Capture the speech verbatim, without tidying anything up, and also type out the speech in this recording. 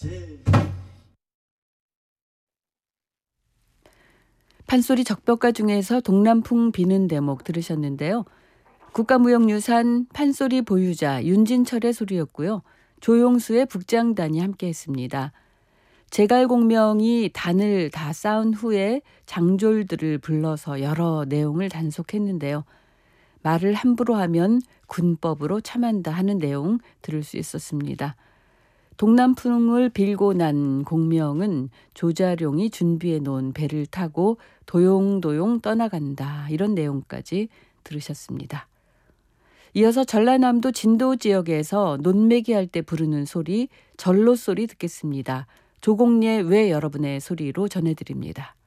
판소리 적벽가 중에서 동남풍 비는 대목 들으셨는데요. 국가무형유산 판소리 보유자 윤진철의 소리였고요. 조용수의 북장단이 함께했습니다. 제갈공명이 단을 다 쌓은 후에 장졸들을 불러서 여러 내용을 단속했는데요. 말을 함부로 하면 군법으로 참한다 하는 내용 들을 수 있었습니다. 동남풍을 빌고 난 공명은 조자룡이 준비해 놓은 배를 타고 도용도용 떠나간다. 이런 내용까지 들으셨습니다. 이어서 전라남도 진도 지역에서 논매기 할 때 부르는 소리, 절로 소리 듣겠습니다. 조공예 외 여러분의 소리로 전해드립니다.